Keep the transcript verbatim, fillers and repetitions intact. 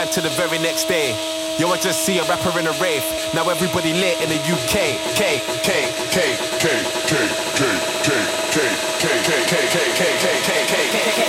ran to the very next day. Yo, I just see a rapper in a rave. Now everybody lit in the U K. K, K, K, K, K.